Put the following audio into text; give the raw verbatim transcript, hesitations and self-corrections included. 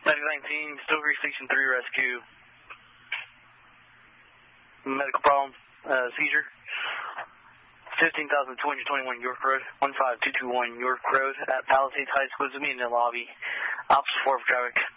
Medical nineteen, Stillbury Station three rescue. Medical problem, uh, seizure. fifteen thousand two hundred twenty-one York Road, one five two two one York Road at Palisades High School. Meet in the lobby. Officer four for traffic.